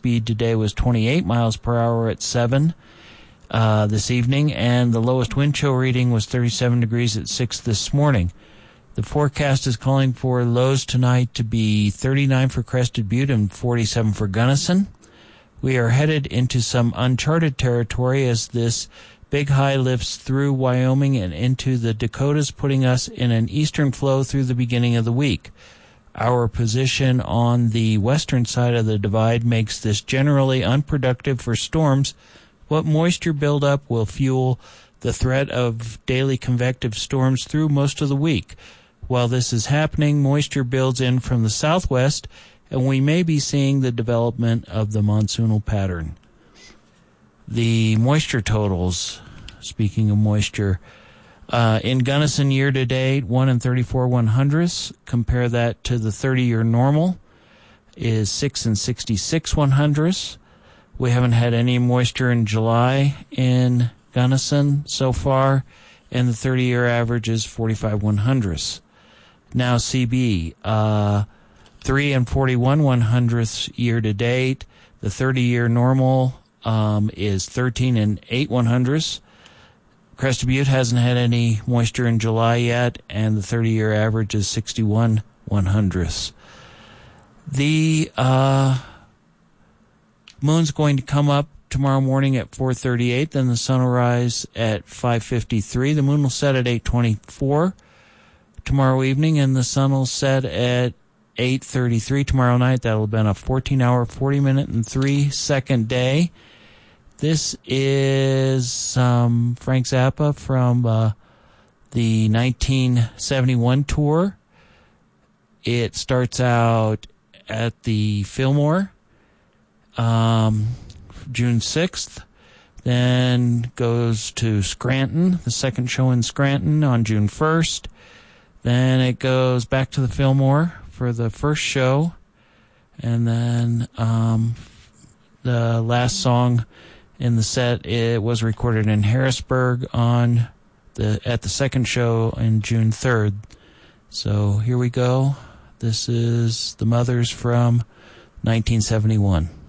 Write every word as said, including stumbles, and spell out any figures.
speed today was twenty-eight miles per hour at seven uh, this evening, and the lowest wind chill reading was thirty-seven degrees at six this morning. The forecast is calling for lows tonight to be thirty-nine for Crested Butte and forty-seven for Gunnison. We are headed into some uncharted territory as this big high lifts through Wyoming and into the Dakotas, putting us in an eastern flow through the beginning of the week. Our position on the western side of the divide makes this generally unproductive for storms. What moisture buildup will fuel the threat of daily convective storms through most of the week. While this is happening, moisture builds in from the southwest, and we may be seeing the development of the monsoonal pattern. The moisture totals, speaking of moisture, uh, in Gunnison year-to-date, one and thirty-four one-hundredths. Compare that to the thirty-year normal is six and sixty-six one-hundredths. We haven't had any moisture in July in Gunnison so far, and the thirty-year average is forty-five one-hundredths. Now C B, uh, three and forty-one one-hundredths year-to-date. The thirty-year normal um, is thirteen and eight one-hundredths. Crested Butte hasn't had any moisture in July yet, and the thirty-year average is sixty-one one-hundredths. The uh, moon's going to come up tomorrow morning at four thirty-eight, then the sun will rise at five fifty-three. The moon will set at eight twenty-four tomorrow evening, and the sun will set at eight thirty-three tomorrow night. That'll have been a fourteen hour, forty minute, and three second day. This is um, Frank Zappa from uh, the nineteen seventy-one tour. It starts out at the Fillmore, um, June sixth, then goes to Scranton, the second show in Scranton on June first. Then it goes back to the Fillmore for the first show, and then um, the last song in the set, it was recorded in Harrisburg on the at the second show in June third. So here we go. This is The Mothers from nineteen seventy-one.